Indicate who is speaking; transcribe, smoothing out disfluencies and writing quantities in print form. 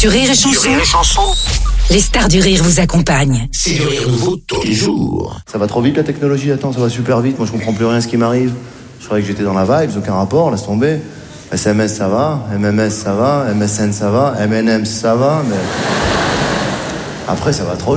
Speaker 1: Sur Rire et Chanson, les stars du rire vous accompagnent.
Speaker 2: C'est du rire nouveau tous les jours.
Speaker 3: Ça va trop vite la technologie, attends, ça va super vite, moi je comprends plus rien à ce qui m'arrive. Je croyais que j'étais dans la vibe, aucun rapport, laisse tomber. SMS ça va, MMS ça va, MSN ça va, MNM ça va, mais... Après ça va trop